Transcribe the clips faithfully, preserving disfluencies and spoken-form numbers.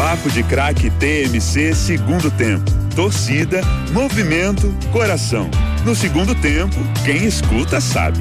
Papo de Craque T M C segundo tempo. Torcida, movimento, coração. No segundo tempo, quem escuta sabe.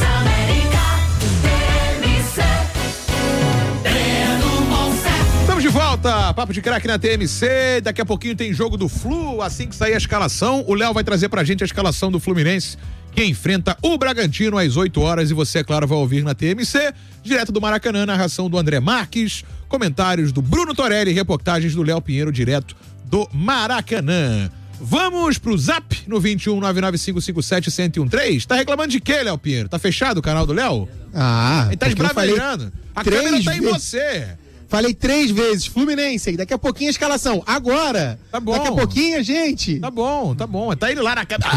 Estamos de volta, Papo de Craque na T M C. Daqui a pouquinho tem jogo do Flu. Assim que sair a escalação, o Léo vai trazer pra gente a escalação do Fluminense, que enfrenta o Bragantino às oito horas, e você, é claro, vai ouvir na T M C, direto do Maracanã, narração do André Marques, comentários do Bruno Torelli, reportagens do Léo Pinheiro, direto do Maracanã. Vamos pro Zap no vinte e um, nove nove cinco cinco sete, um zero um três. Tá reclamando de quê, Léo Pinheiro? Tá fechado o canal do Léo? Ah, ele tá esbravejando. A câmera tá em vezes. você. Falei três vezes, Fluminense, daqui a pouquinho a escalação, agora. Tá bom. Daqui a pouquinho, gente. Tá bom, tá bom. Tá ele lá na câmera.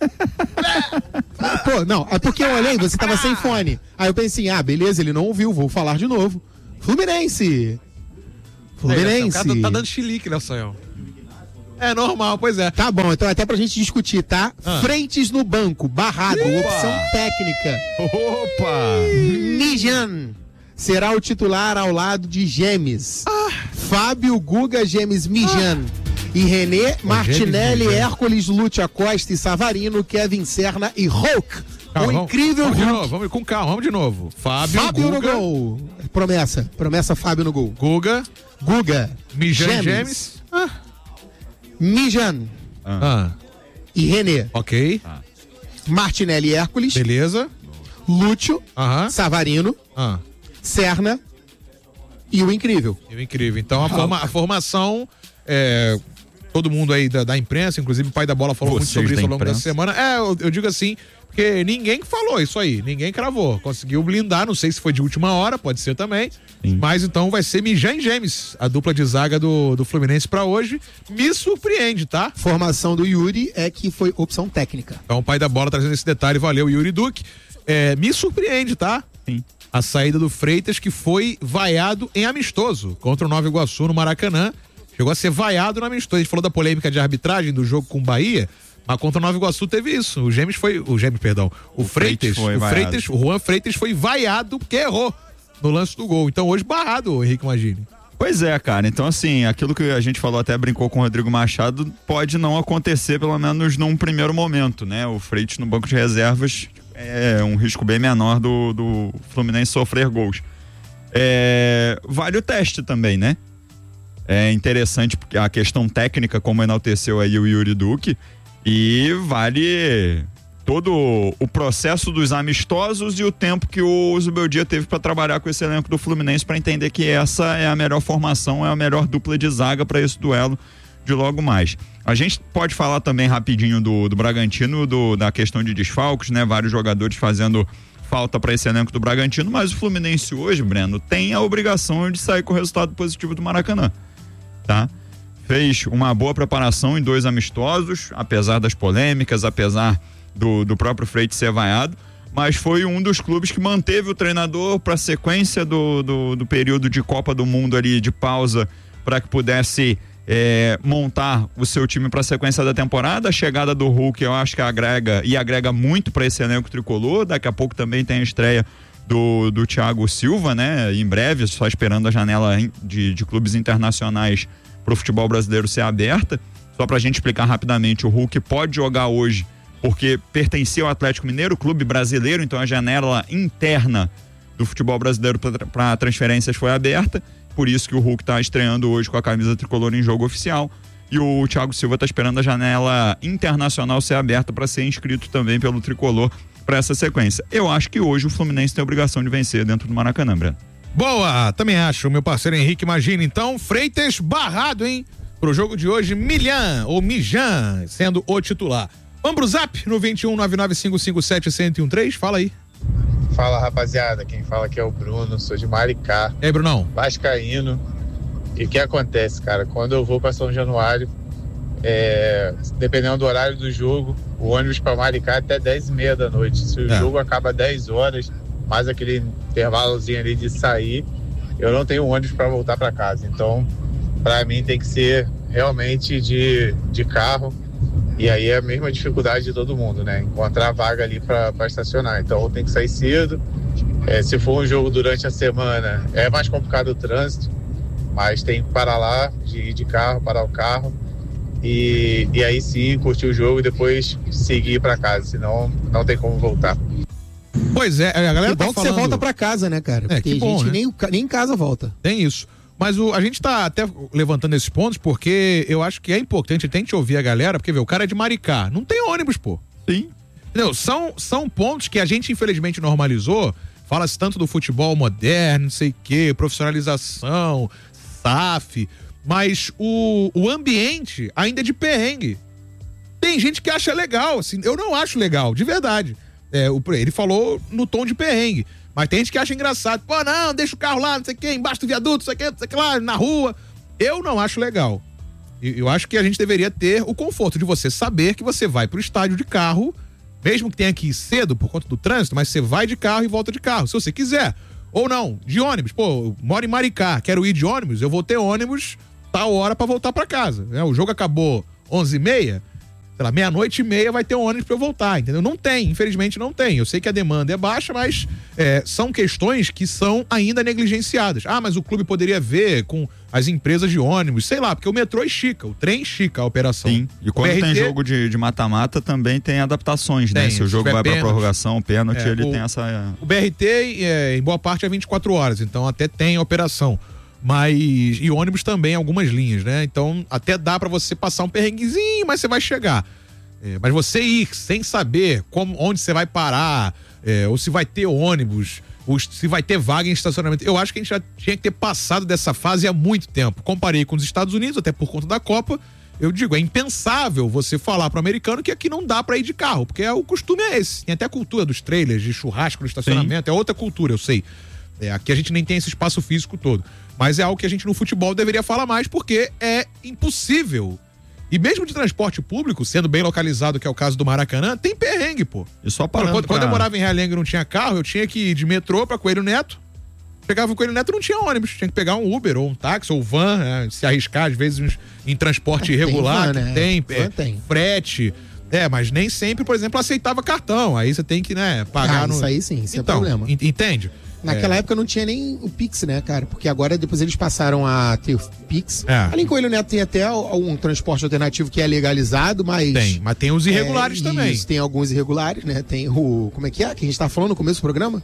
Ah, pô, não, é porque eu olhei, você tava sem fone. Aí eu pensei, ah, beleza, ele não ouviu, vou falar de novo. Fluminense. Fluminense. O cara tá dando chilique, né, Sayão? É normal, pois é. Tá bom, então até pra gente discutir, tá? Ah. Frentes no banco, barrado, Opa. opção técnica. Opa! Mijan será o titular ao lado de Gemes. Ah. Fábio, Guga, Gemes, Mijan. Ah. E René, o Martinelli, Gemes, Hércules, Lúcio Acosta e Savarino, Kevin Serna e Hulk. Calma, o vamos, incrível vamos Hulk. de novo, vamos com calma, vamos de novo. Fábio, Fábio Guga, no gol. Promessa, promessa Fábio no gol. Guga, Guga, Mijan, Gemes, Gemes. Ah. Mijan ah. e René. Ok. Ah. Martinelli e Hércules. Beleza. Lúcio, ah. Savarino, ah. Serna e o incrível. E o incrível. Então a, forma, a formação, é, todo mundo aí da, da imprensa, inclusive o pai da bola falou Vocês muito sobre isso ao longo dessa semana. É, eu, eu digo assim, porque ninguém falou isso aí, ninguém cravou. Conseguiu blindar, não sei se foi de última hora, pode ser também. Sim. Mas então vai ser Mijan e Gemes, a dupla de zaga do, do Fluminense pra hoje. Me surpreende, tá? Formação do Yuri é que foi opção técnica. Então o pai da bola trazendo esse detalhe, valeu, Yuri Duque. É, me surpreende, tá? Sim. A saída do Freitas, que foi vaiado em amistoso contra o Nova Iguaçu no Maracanã. Chegou a ser vaiado no amistoso. A gente falou da polêmica de arbitragem do jogo com o Bahia, mas contra o Nova Iguaçu teve isso. O Gemes foi, o Gemes, perdão, o, o Freitas, foi o vaiado. Freitas, o Juan Freitas foi vaiado porque errou no lance do gol. Então hoje barrado, o Henrique Magini. Pois é, cara. Então assim, aquilo que a gente falou, até brincou com o Rodrigo Machado, pode não acontecer, pelo menos num primeiro momento, né? O Freitas no banco de reservas é um risco bem menor do, do Fluminense sofrer gols. É, vale o teste também, né? É interessante porque a questão técnica, como enalteceu aí o Yuri Duque, e vale todo o processo dos amistosos e o tempo que o Zubeldia teve para trabalhar com esse elenco do Fluminense para entender que essa é a melhor formação, é a melhor dupla de zaga para esse duelo de logo mais. A gente pode falar também rapidinho do, do Bragantino, do, da questão de desfalques, né? Vários jogadores fazendo falta para esse elenco do Bragantino, mas o Fluminense hoje, Breno, tem a obrigação de sair com o resultado positivo do Maracanã, tá? Fez uma boa preparação em dois amistosos, apesar das polêmicas, apesar do, do próprio Freitas ser vaiado, mas foi um dos clubes que manteve o treinador para a sequência do, do, do período de Copa do Mundo ali, de pausa, para que pudesse é, montar o seu time para a sequência da temporada. A chegada do Hulk, eu acho que agrega, e agrega muito para esse elenco tricolor. Daqui a pouco também tem a estreia do, do Thiago Silva, né? Em breve, só esperando a janela de, de clubes internacionais para o futebol brasileiro ser aberta. Só para a gente explicar rapidamente, o Hulk pode jogar hoje porque pertencia ao Atlético Mineiro, clube brasileiro, então a janela interna do futebol brasileiro para transferências foi aberta, por isso que o Hulk está estreando hoje com a camisa tricolor em jogo oficial, e o Thiago Silva está esperando a janela internacional ser aberta para ser inscrito também pelo tricolor para essa sequência. Eu acho que hoje o Fluminense tem a obrigação de vencer dentro do Maracanã, Breno. Boa, também acho, meu parceiro Henrique Magini. Então, Freitas barrado, hein? Pro jogo de hoje, Milhan, ou Mijan, sendo o titular. Vamos pro Zap, no vinte e um, nove nove cinco cinco sete, um zero um três, fala aí. Fala, rapaziada, quem fala aqui é o Bruno, sou de Maricá. E aí, Brunão? Vascaíno. E o que acontece, cara? Quando eu vou pra São Januário, é, dependendo do horário do jogo, o ônibus pra Maricá é até dez e meia da noite. Se o é. jogo acaba dez horas, mais aquele intervalozinho ali de sair, eu não tenho ônibus pra voltar pra casa. Então, pra mim tem que ser realmente de, de carro. E aí é a mesma dificuldade de todo mundo, né? Encontrar vaga ali para estacionar. Então tem que sair cedo. É, se for um jogo durante a semana, é mais complicado o trânsito. Mas tem que parar lá, de ir de carro, parar o carro e, e aí sim curtir o jogo e depois seguir para casa, senão não tem como voltar. Pois é, a galera que bom tá que falando... você volta pra casa, né, cara? É, Porque que bom, gente né? nem, nem em casa volta. Tem isso. Mas o, a gente tá até levantando esses pontos porque eu acho que é importante, tem que ouvir a galera, porque, vê, o cara é de Maricá, não tem ônibus, pô. Sim. Entendeu? São, são pontos que a gente, infelizmente, normalizou. Fala-se tanto do futebol moderno, não sei o quê, profissionalização, S A F, mas o, o ambiente ainda é de perrengue. Tem gente que acha legal, assim, eu não acho legal, de verdade. É, o, ele falou no tom de perrengue, mas tem gente que acha engraçado. Pô, não, deixa o carro lá, não sei o quê, embaixo do viaduto, não sei o quê, não sei o que lá, na rua. Eu não acho legal. Eu, eu acho que a gente deveria ter o conforto de você saber que você vai pro estádio de carro, mesmo que tenha que ir cedo por conta do trânsito, mas você vai de carro e volta de carro, se você quiser. Ou não, de ônibus. Pô, eu moro em Maricá, quero ir de ônibus, eu vou ter ônibus tal hora pra voltar pra casa. Né? O jogo acabou onze e meia, sei lá, meia-noite e meia vai ter um ônibus pra eu voltar, entendeu? Não tem, infelizmente não tem. Eu sei que a demanda é baixa, mas é, são questões que são ainda negligenciadas. Ah, mas o clube poderia ver com as empresas de ônibus, sei lá, porque o metrô estica, o trem estica a operação. Sim, e quando B R T... tem jogo de, de mata-mata também tem adaptações, tem, né? Se o jogo vai pênalti, pra prorrogação, pênalti, é, ele o, tem essa... O B R T, é, em boa parte, é vinte e quatro horas, então até tem operação. Mas, e ônibus também, algumas linhas, né? Então até dá pra você passar um perrenguezinho, mas você vai chegar. É, mas você ir sem saber como, onde você vai parar, é, ou se vai ter ônibus, ou se vai ter vaga em estacionamento. Eu acho que a gente já tinha que ter passado dessa fase há muito tempo. Comparei com os Estados Unidos, até por conta da Copa. Eu digo, é impensável você falar pro americano que aqui não dá pra ir de carro, porque é, o costume é esse. Tem até a cultura dos trailers, de churrasco no estacionamento, Sim. é outra cultura, eu sei. É, aqui a gente nem tem esse espaço físico todo. Mas é algo que a gente no futebol deveria falar mais, porque é impossível. E mesmo de transporte público, sendo bem localizado, que é o caso do Maracanã, tem perrengue, pô. E só parando quando, pra... quando eu morava em Realengo e não tinha carro, eu tinha que ir de metrô pra Coelho Neto. Chegava o Coelho Neto, não tinha ônibus. Tinha que pegar um Uber ou um táxi ou van, né? Se arriscar, às vezes, em transporte irregular. Tem, van, né? tem, é, tem frete. É, mas nem sempre, por exemplo, aceitava cartão. Aí você tem que, né, pagar ah, no... Isso aí sim, isso então, é problema. Entende? Naquela é. época não tinha nem o Pix, né, cara? Porque agora depois eles passaram a ter o Pix. É. Ali em Coelho Neto tem até um transporte alternativo que é legalizado, mas... Tem, mas tem os irregulares é, também. Isso, tem alguns irregulares, né? Tem o... Como é que é? Que a gente tá falando no começo do programa?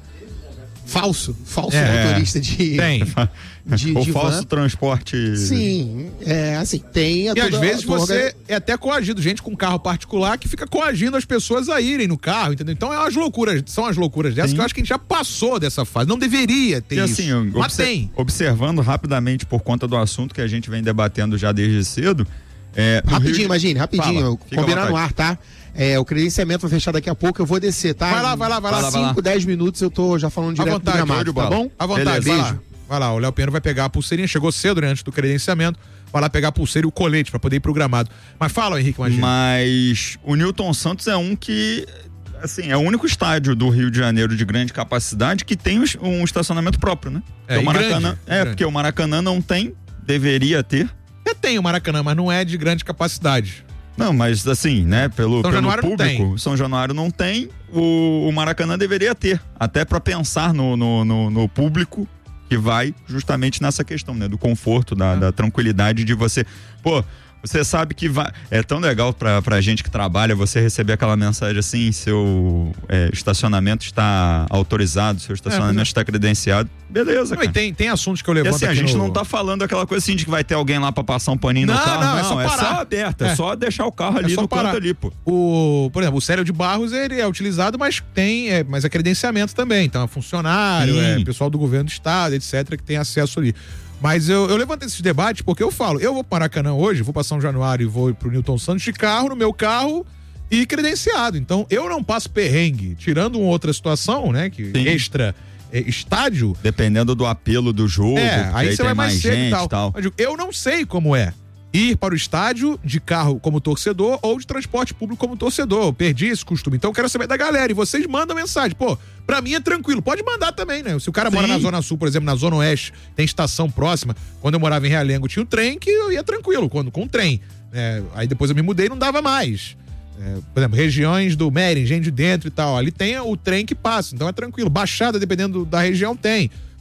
Falso. Falso é. motorista de... Tem. De, o de falso van. transporte. Sim, é assim, tem... A e toda, às vezes toda você organiz... é até coagido, gente com carro particular que fica coagindo as pessoas a irem no carro, entendeu? Então é umas loucuras, são as loucuras dessas Sim. que eu acho que a gente já passou dessa fase, não deveria ter e isso, assim, mas obser tem. Observando rapidamente por conta do assunto que a gente vem debatendo já desde cedo... É, rapidinho, de... imagine, rapidinho, Fala, combinar no ar, tá? É, o credenciamento vai fechar daqui a pouco, eu vou descer, tá? Vai lá, vai lá, vai lá. cinco, dez minutos eu tô já falando direto vontade, do gramado, tá bom? À vontade, vai Beijo. lá. Vai lá, o Léo Pinheiro vai pegar a pulseirinha, chegou cedo, né, antes do credenciamento, vai lá pegar a pulseira e o colete pra poder ir pro gramado. Mas fala, Henrique, imagina. Mas o Newton Santos é um que, assim, é o único estádio do Rio de Janeiro de grande capacidade que tem um estacionamento próprio, né? É, o Maracanã, grande, é grande. porque o Maracanã não tem, deveria ter. Até tem o Maracanã, mas não é de grande capacidade. Não, mas assim, né, pelo, São pelo Januário público, não tem. São Januário não tem, o, o Maracanã deveria ter, até para pensar no, no, no, no público que vai justamente nessa questão, né, do conforto, da, é. da tranquilidade de você, pô, você sabe que vai, é tão legal pra, pra gente que trabalha você receber aquela mensagem assim, seu é, estacionamento está autorizado, seu estacionamento é, está credenciado, beleza, não, cara. E tem, tem assuntos que eu levanto e assim, a aqui gente no... não tá falando aquela coisa assim de que vai ter alguém lá pra passar um paninho não, no carro, não, não, é só, é parar. só aberto, é. é só deixar o carro ali é no parar. canto ali, pô. O, por exemplo, o Célio de Barros, ele é utilizado, mas tem, é, mas é credenciamento também, então é funcionário, Sim. é pessoal do governo do estado, etcétera, que tem acesso ali. Mas eu, eu levanto esses debates porque eu falo, eu vou para Maracanã hoje, vou passar um Januário e vou pro Newton Santos de carro, no meu carro e credenciado. Então eu não passo perrengue, tirando uma outra situação, né, que Sim. extra é, estádio. Dependendo do apelo do jogo, É, aí, aí você tem vai mais, mais cedo gente e tal. tal. Eu digo, eu não sei como é ir para o estádio de carro como torcedor ou de transporte público como torcedor. Eu perdi esse costume. Então eu quero saber da galera. E vocês mandam mensagem. Pô, pra mim é tranquilo. Pode mandar também, né? Se o cara Sim. mora na Zona Sul, por exemplo, na Zona Oeste, tem estação próxima. Quando eu morava em Realengo, tinha um trem que eu ia tranquilo, quando, com o trem. É, aí depois eu me mudei e não dava mais. É, por exemplo, regiões do Meren, Engenho de Dentro e tal. Ali tem o trem que passa, então é tranquilo. Baixada, dependendo da região, tem.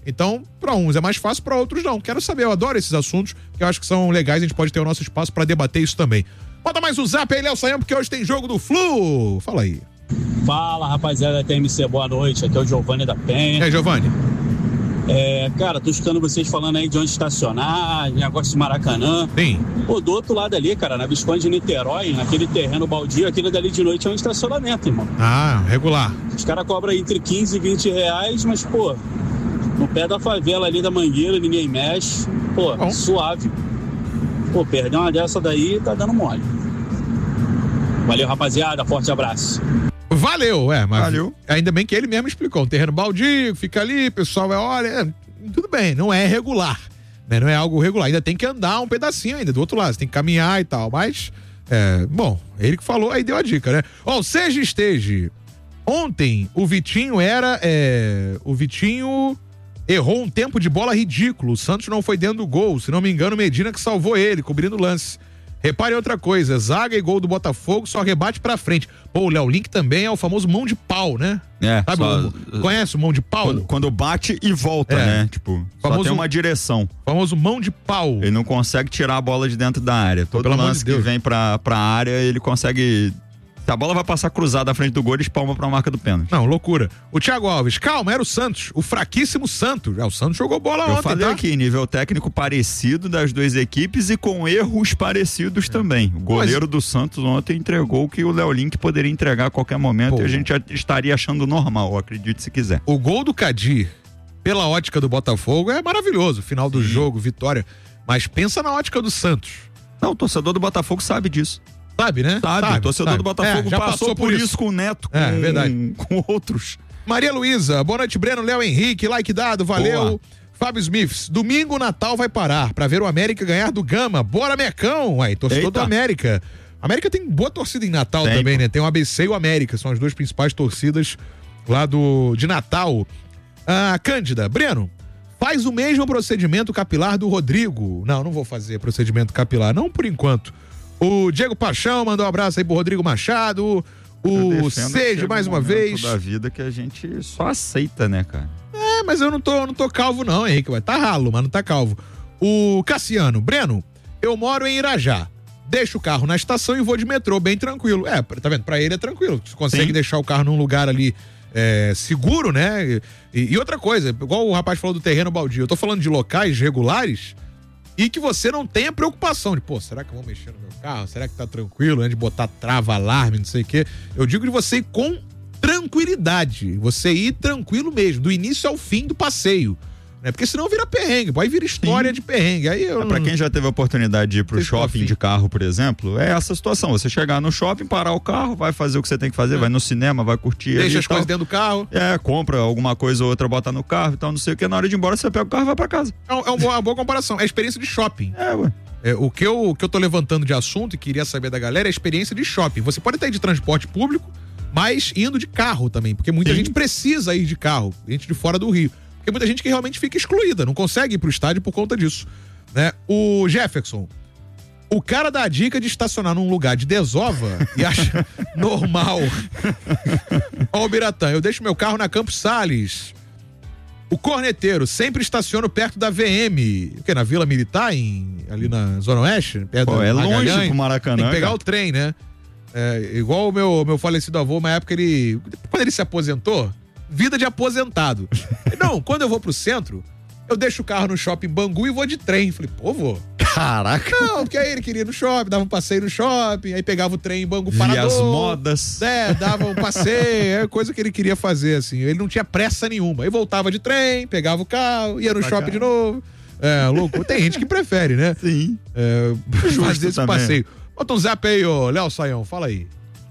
Então, para uns é mais fácil, para outros não. Quero saber, eu adoro esses assuntos, que eu acho que são legais, a gente pode ter o nosso espaço para debater isso também. Bota mais um zap aí, Léo Saião, porque hoje tem jogo do Flu. Fala aí. Fala, rapaziada da T M C, boa noite. Aqui é o Giovanni da Penha. E aí, Giovanni? É, cara, tô escutando vocês falando aí de onde estacionar, negócio de Maracanã. Sim. Pô, do outro lado ali, cara, na Visconde de Niterói, naquele terreno baldio, aquele dali de noite é um estacionamento, irmão. Ah, regular. Os caras cobram entre quinze e vinte reais, mas, pô, no pé da favela ali da Mangueira, ninguém mexe. Pô, Bom. suave. Pô, perder uma dessa daí tá dando mole. Valeu, rapaziada, forte abraço. Valeu, é, mas Valeu. Ainda bem que ele mesmo explicou, um terreno baldio, fica ali, o pessoal vai, olha, é, tudo bem, não é regular, né? Não é algo regular, ainda tem que andar um pedacinho ainda do outro lado, você tem que caminhar e tal, mas, é, bom, ele que falou, aí deu a dica, né? Ó, o Seja Esteja, ontem o Vitinho era, é, o Vitinho errou um tempo de bola ridículo, o Santos não foi dentro do gol, se não me engano, Medina que salvou ele, cobrindo o lance. Repare outra coisa, zaga e gol do Botafogo só rebate pra frente. Pô, o Léo Link também é o famoso mão de pau, né? É, Sabe, só, o, conhece o mão de pau? Quando, quando bate e volta, É. né? Tipo, Famoso- só tem uma direção. O famoso mão de pau. Ele não consegue tirar a bola de dentro da área. Todo pelo amor lance de que Deus. vem pra, pra área, ele consegue... Se a bola vai passar cruzada à frente do gol, ele espalma pra marca do pênalti. Não, loucura. O Thiago Alves, calma, era o Santos, o fraquíssimo Santos. É, o Santos jogou bola Eu ontem, falei tá? aqui, nível técnico parecido das duas equipes e com erros parecidos também. O goleiro do Santos ontem entregou o que o Léo Link poderia entregar a qualquer momento. Pô. E a gente já estaria achando normal, acredite se quiser. O gol do Cadir, pela ótica do Botafogo, é maravilhoso. Final do jogo, vitória. Mas pensa na ótica do Santos. Não, o torcedor do Botafogo sabe disso. Sabe, né? Sabe, o torcedor sabe. do Botafogo É, já passou, por isso. com o Neto, com, É, verdade. com outros. Maria Luísa, boa noite, Breno, Léo Henrique, like dado, valeu. Boa. Fábio Smiths, domingo o Natal vai parar pra ver o América ganhar do Gama. Bora, Mecão! Aí, torcedor Eita. do América. América tem boa torcida em Natal Tem, também, pô. né? Tem o A B C e o América, são as duas principais torcidas lá do, de Natal. Ah, Cândida, Breno, faz o mesmo procedimento capilar do Rodrigo. Não, não vou fazer procedimento capilar, não por enquanto. O Diego Paixão mandou um abraço aí pro Rodrigo Machado. Eu O defendo que Sage, chega mais um uma momento vez. da vida que a gente só aceita, né, cara? É, mas eu não tô, não tô calvo não, Henrique. Vai tá ralo, mas não tá calvo. O Cassiano, Breno, eu moro em Irajá. Deixo o carro na estação e vou de metrô, bem tranquilo. É, tá vendo? Pra ele é tranquilo. Você consegue Sim. deixar o carro num lugar ali é, seguro, né? E, e outra coisa, igual o rapaz falou do terreno baldio, eu tô falando de locais regulares e que você não tenha preocupação de, pô, será que eu vou mexer no meu carro? Será que tá tranquilo, né? De botar trava, alarme, não sei o quê. Eu digo de você ir com tranquilidade. Você ir tranquilo mesmo, do início ao fim do passeio. Né? Porque senão vira perrengue, aí vira história Sim. de perrengue. Aí eu É, pra não- quem já teve a oportunidade de ir pro Vocês estão shopping afim. de carro, por exemplo, é essa situação. Você chegar no shopping, parar o carro, vai fazer o que você tem que fazer, vai no cinema, vai curtir. ali Deixa e as tal. coisas dentro do carro. É, compra alguma coisa ou outra, bota no carro e tal, não sei o que. Na hora de ir embora, você pega o carro e vai pra casa. É, um- é uma boa comparação. É a experiência de shopping. É, ué. É, o, que eu, o que eu tô levantando de assunto e queria saber da galera é a experiência de shopping. Você pode até ir de transporte público, mas indo de carro também, porque muita Sim. gente precisa ir de carro, gente de fora do Rio. Porque muita gente que realmente fica excluída, não consegue ir pro estádio por conta disso. Né? O Jefferson, o cara dá a dica de estacionar num lugar de desova e acha normal. Ó o Biratã, eu deixo meu carro na Campos Sales. O corneteiro, sempre estaciono perto da V M. O quê? Na Vila Militar, em, ali na Zona Oeste? Perto Pô, da é longe Magalhães? pro Maracanã, Tem que pegar cara. o trem, né? É, igual o meu, meu falecido avô, uma época ele... Quando ele se aposentou, vida de aposentado. Não, quando eu vou pro centro, eu deixo o carro no shopping Bangu e vou de trem. Falei, pô, vô. Caraca. Não, porque aí ele queria ir no shopping, dava um passeio no shopping, aí pegava o trem em Bangu E Parador. as modas. É, dava um passeio, é coisa que ele queria fazer, assim. Ele não tinha pressa nenhuma. Aí voltava de trem, pegava o carro, ia no Pra shopping cá. de novo. É, louco. Tem gente que prefere, né? Sim. É, fazer esse também. passeio. Bota um zap aí, ô Léo Saião, fala aí.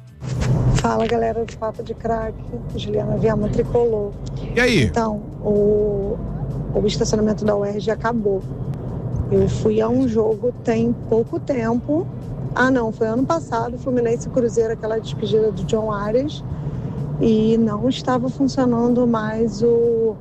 Fala, galera do Papo de Crack, Juliana Viama Tricolor. E aí? Então, o, o estacionamento da U E R J acabou. Eu fui a um jogo tem pouco tempo. Ah, não, foi ano passado, Fluminense e Cruzeiro, aquela despedida do John Arias. E não estava funcionando mais o,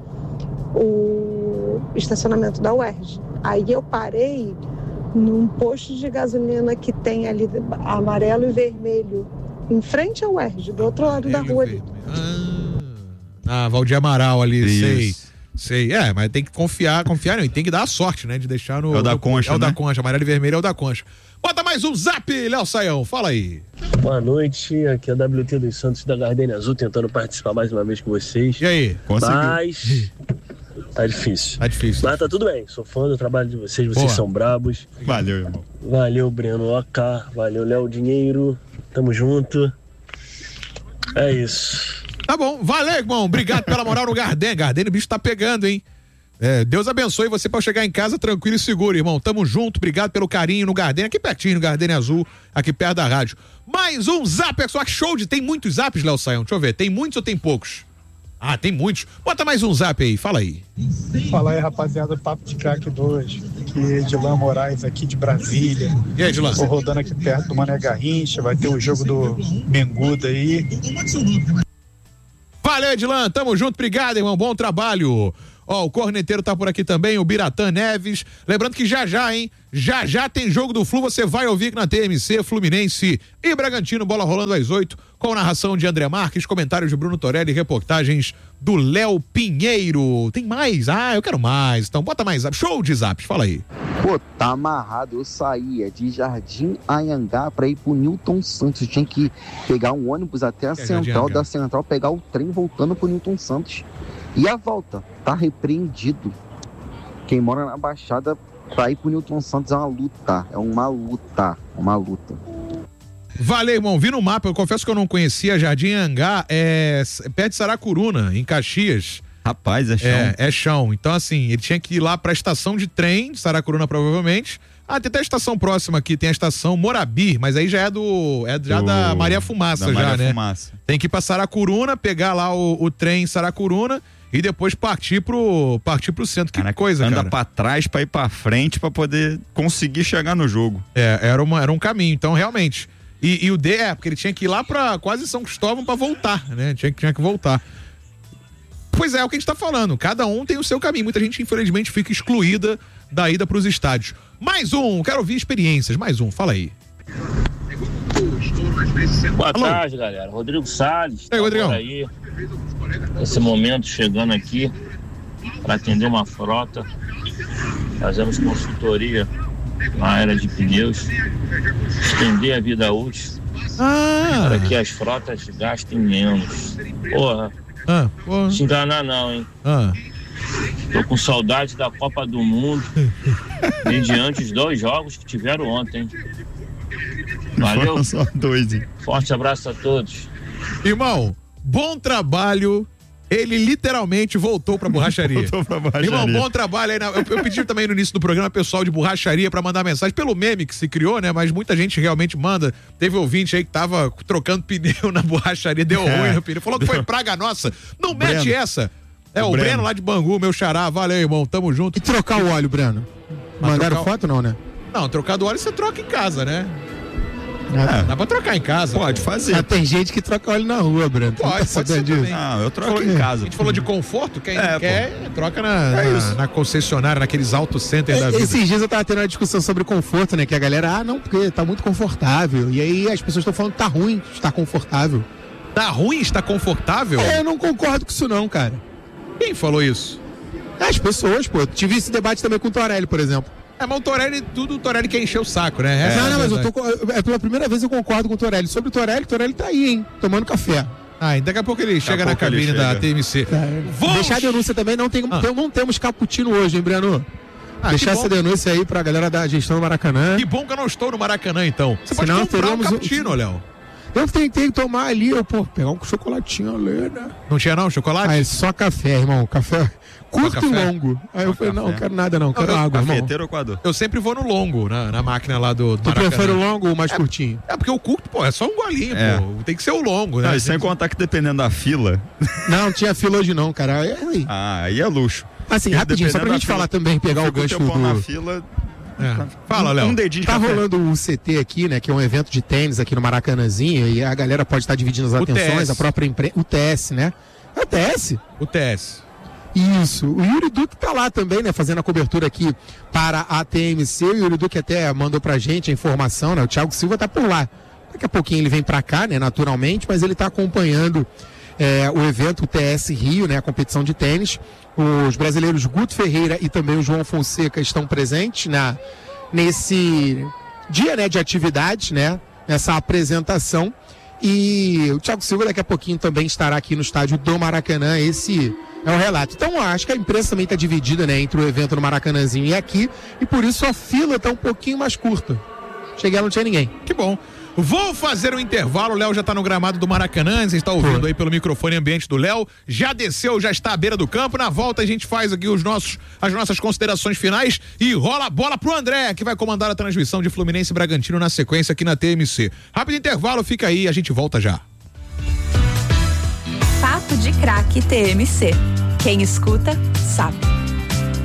o estacionamento da U E R J. Aí eu parei num posto de gasolina que tem ali amarelo e vermelho, em frente ao U E R J, do outro lado da rua ali. Ah, ah, Valdir Amaral ali, sei. Isso. Sei, é, mas tem que confiar, confiar não, e tem que dar a sorte, né, de deixar no... É o da no, concha, É o né? da concha, amarelo e vermelho é o da concha. Bota mais um zap, Léo Saião, fala aí. Boa noite, aqui é a W T dos Santos da Gardenia Azul, tentando participar mais uma vez com vocês. E aí? Conseguiu. Mas tá difícil. Tá difícil. Mas tá tudo bem, sou fã do trabalho de vocês, vocês Boa. são brabos. Valeu, irmão. Valeu, Breno O K, valeu, Léo Dinheiro, tamo junto. É isso. Tá bom, valeu, irmão, obrigado pela moral no Gardenia. Gardenia, o bicho tá pegando, hein? É, Deus abençoe você pra chegar em casa tranquilo e seguro, irmão. Tamo junto, obrigado pelo carinho no Gardenia, aqui pertinho, no Gardenia Azul, aqui perto da rádio. Mais um zap, pessoal, que show de... Tem muitos zaps, Léo Saião? Deixa eu ver, tem muitos ou tem poucos? Ah, tem muitos. Bota mais um zap aí, fala aí. Fala aí, rapaziada, Papo de Craque dois, que é Edilan Moraes aqui de Brasília. E aí, Edilan? Tô rodando aqui perto do Mané Garrincha, vai ter o jogo do Menguda aí. Valeu, Edilan, tamo junto, obrigado, irmão, bom trabalho. Ó, o Corneteiro tá por aqui também, o Biratã Neves. Lembrando que já já, hein? Já já tem jogo do Flu, você vai ouvir aqui na T M C, Fluminense e Bragantino, bola rolando às oito, com narração de André Marques, comentários de Bruno Torelli e reportagens do Léo Pinheiro. Tem mais? Ah, eu quero mais. Então bota mais zap. Show de zaps, fala aí. Pô, tá amarrado. Eu saía de Jardim Anhangá pra ir pro Newton Santos. Eu tinha que pegar um ônibus até a Que é Jardim central, Anhangá? da central, pegar o trem voltando pro Newton Santos. E a volta tá repreendido. Quem mora na Baixada pra ir pro Newton Santos é uma luta. É uma luta. É uma luta. Valeu, irmão. Vi no mapa, eu confesso que eu não conhecia Jardim Anhangá, é perto de Saracuruna, em Caxias. Rapaz, é chão. É, é chão. Então, assim, ele tinha que ir lá pra estação de trem de Saracuruna, provavelmente. Ah, tem até a estação próxima aqui, tem a estação Morabi, mas aí já é do. É já Do- da Maria Fumaça, da já, Maria né? Fumaça. Tem que ir pra Saracuruna, pegar lá o, o trem em Saracuruna e depois partir pro, partir pro centro. Que Cara, coisa, anda cara. pra trás pra ir pra frente pra poder conseguir chegar no jogo. É, era, uma, era um caminho, então realmente. E, e o D, é, porque ele tinha que ir lá pra quase São Cristóvão pra voltar, né? Tinha, que- tinha que voltar. Pois é, é o que a gente tá falando. Cada um tem o seu caminho. Muita gente, infelizmente, fica excluída da ida pros estádios. Mais um, quero ouvir experiências. Mais um, fala aí. Boa Alô? tarde, galera. Rodrigo Salles. E aí, Rodrigão? Por aí. Esse momento chegando aqui para atender uma frota. Fazemos consultoria na área de pneus. Estender a vida útil Ah, para que as frotas gastem menos. Porra, ah, pô, te enganar não, hein? ah. Tô com saudade da Copa do Mundo. Mediante os dois jogos que tiveram ontem. Valeu. Foram só dois, hein? Forte abraço a todos. Irmão, bom trabalho. Ele literalmente voltou pra borracharia. Voltou pra borracharia. Irmão, bom trabalho aí. Na... Eu, eu pedi também no início do programa pessoal de borracharia pra mandar mensagem pelo meme que se criou, né? Mas muita gente realmente manda. Teve ouvinte aí que tava trocando pneu na borracharia, deu É. ruim no pneu. Falou que foi praga nossa. Não mete Breno. essa. É, o, O Breno. Breno lá de Bangu, meu xará. Valeu, irmão. Tamo junto. E trocar o óleo, Breno? Mas Mandaram trocar o- foto não, né? Não, trocar do óleo você troca em casa, né? Ah, Dá pra trocar em casa. Pode pô. fazer. ah, tem gente que troca óleo na rua, Breno. Tu não Pode, tá pode ser sabendo disso? também. Não, eu troco Falou- em casa. A gente falou de conforto, quem É, não quer, troca na, É na, isso. na concessionária, naqueles auto centers da vida. Esses dias eu tava tendo uma discussão sobre conforto, né? Que a galera, ah, não, porque tá muito confortável. E aí as pessoas estão falando que tá ruim estar confortável. Tá ruim, está confortável? É, eu não concordo com isso não, cara. Quem falou isso? As pessoas, pô. Tive esse debate também com o Torelli, por exemplo. É, mas o Torelli, tudo o Torelli quer encher o saco, né? Essa não, é a não, mas eu verdade. tô. com- É pela primeira vez eu concordo com o Torelli. Sobre o Torelli, o Torelli tá aí, hein? Tomando café. Ah, e daqui a pouco ele chega na pouco ele cabine da chega. T M C. Vamos- Deixar a denúncia também, não, tem, Ah. tem- não temos cappuccino hoje, hein, Breno? Ah, Deixar que essa bom. denúncia aí pra galera da gestão do Maracanã. Que bom que eu não estou no Maracanã, então. Você pode Senão comprar um teremos um- cappuccino, Léo. Eu tentei tomar ali, eu, pô, pegar um chocolatinho ali, né? Não tinha não, chocolate? Aí só café, irmão. Café curto café? e longo. Aí eu falei, não, café. não quero nada não, quero eu- água, irmão. Cafeteiro ou coador? Eu sempre vou no longo, na, na máquina lá do, do Tu Maracanã. prefere o longo ou o mais curtinho? É porque o curto, pô, é só um golinho, É. pô. Tem que ser o longo, né? Não, e sem contar que dependendo da fila, Não, não tinha fila hoje não, cara. Aí- aí. ah, aí é luxo. Assim, E rapidinho, só pra dependendo gente da fila, falar também, pegar o Fica gancho tempão na do... fila. É. Fala, Léo. Um dedinho de Tá café. rolando o C T aqui, né? Que é um evento de tênis aqui no Maracanãzinho. E a galera pode estar dividindo as O atenções, T S. a própria imprensa. O T S, né? É o T S? O T S. Isso. O Yuri Duque tá lá também, né? Fazendo a cobertura aqui para a T M C. O Yuri Duque até mandou pra gente a informação, né? O Thiago Silva tá por lá. Daqui a pouquinho ele vem pra cá, né? Naturalmente, mas ele tá acompanhando é, o evento, o T S Rio, né, a competição de tênis. Os brasileiros Guto Ferreira e também o João Fonseca estão presentes na, nesse dia, né, de atividades, né, nessa apresentação. E o Thiago Silva daqui a pouquinho também estará aqui no estádio do Maracanã. Esse é o relato. Então acho que a imprensa também está dividida, né, entre o evento no Maracanãzinho e aqui, e por isso a fila está um pouquinho mais curta. Cheguei lá, não tinha ninguém. Que bom. Vou fazer um intervalo, o Léo já tá no gramado do Maracanã, você está ouvindo aí pelo microfone ambiente do Léo, já desceu, já está à beira do campo, na volta a gente faz aqui os nossos, as nossas considerações finais e rola a bola pro André, que vai comandar a transmissão de Fluminense e Bragantino na sequência aqui na T M C. Rápido intervalo, fica aí, a gente volta já. Papo de Craque T M C. Quem escuta, sabe.